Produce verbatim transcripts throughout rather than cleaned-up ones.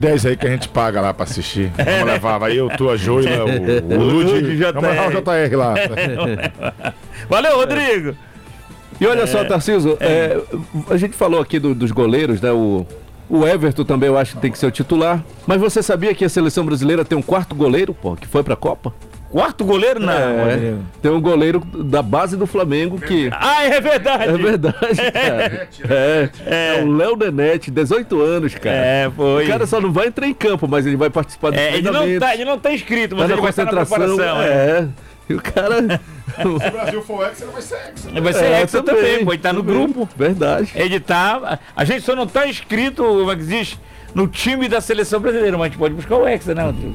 dez aí que a gente paga lá pra assistir. Vamos levar, vai eu, tu, a Joila, o, o Lud. Vamos levar o J R lá. Valeu, Rodrigo. E olha é, só, Tarcísio, é. É, a gente falou aqui do, dos goleiros, né? O, o Everton também eu acho que tem que ser o titular. Mas você sabia que a seleção brasileira tem um quarto goleiro, pô, que foi pra Copa? Quarto goleiro, não. É, tem um goleiro da base do Flamengo que... Ah, é verdade. É verdade, cara. É, é. é o Léo Nenete, dezoito anos, cara. É, foi. O cara só não vai entrar em campo, mas ele vai participar do é, ele não tá, ele não tá inscrito, mas tá ele vai estar na preparação. É. é. E o cara... Se o Brasil for hexa, ele vai ser hexa. Ele vai ser é, hexa também, também, pô. Ele tá no grupo. Verdade. Ele tá... A gente só não tá inscrito, como é que diz, no time da seleção brasileira, mas a gente pode buscar o hexa, né, Rodrigo?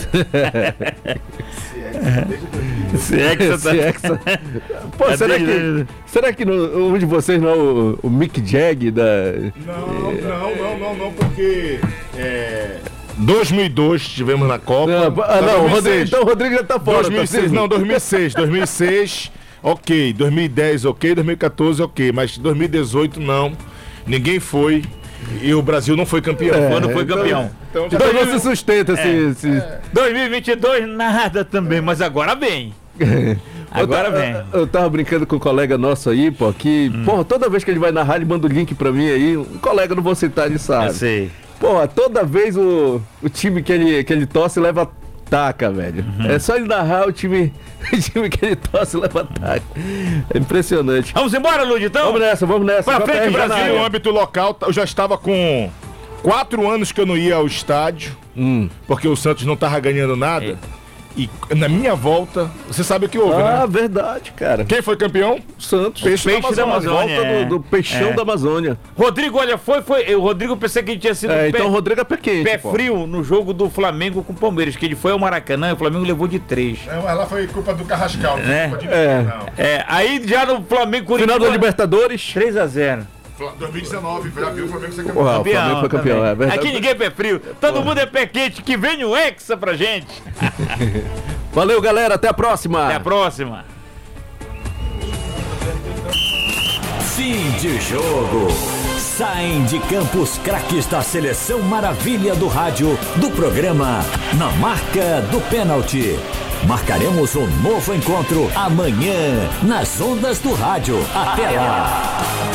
Se hexa, Se hexa. Pô, é será, que, será que no, um de vocês não é o, o Mick Jag da... Não, não, não, não, não, porque... É... dois mil e dois tivemos na Copa. Não, ah, não, Rodrigo, então o Rodrigo já tá fora. dois mil e seis, tá não, dois mil e seis. dois mil e seis, ok. dois mil e dez, ok. dois mil e quatorze, ok. Mas dois mil e dezoito, não. Ninguém foi. E o Brasil não foi campeão. É, Quando foi campeão. Então, então, então não se sustenta. É, se, se... É. dois mil e vinte e dois, nada também. Mas agora vem. Agora vem. Eu, eu tava brincando com um colega nosso aí, pô, que, hum. porra, toda vez que ele vai na rádio, manda o link pra mim aí. Um colega, não vou citar, ele sabe. Eu sei. Porra, toda vez o, o time que ele, que ele torce leva taca, velho. Uhum. É só ele narrar o time, o time que ele torce leva taca. É impressionante. Vamos embora, Lud, então? Vamos nessa, vamos nessa. Pra frente, Brasil. No âmbito local, eu já estava com quatro anos que eu não ia ao estádio, hum. porque o Santos não tava ganhando nada. É. E na minha volta, você sabe o que houve, ah, né? Ah, verdade, cara. Quem foi campeão? Santos. Peixe, Peixe da Amazônia. Da Amazônia volta é. do, do Peixão é. da Amazônia. Rodrigo, olha, foi, foi. O Rodrigo pensei que ele tinha sido é, pé, então o Rodrigo é pé quente. Pé pô. frio no jogo do Flamengo com o Palmeiras, que ele foi ao Maracanã e o Flamengo levou de três. É, mas lá foi culpa do Carrascal, né? Culpa de é. não. é. Aí já no Flamengo Curitiba, final da Libertadores três a zero. dois mil e dezenove, já viu o Flamengo ser campeão. Uau, o Flamengo foi campeão, é verdade. Aqui ninguém é pé frio, todo mundo é pé quente, que vem o Hexa pra gente. Valeu, galera, até a próxima. Até a próxima. Fim de jogo. Saem de campo os craques da Seleção Maravilha do Rádio, do programa Na Marca do Pênalti. Marcaremos um novo encontro amanhã nas ondas do rádio. Até lá.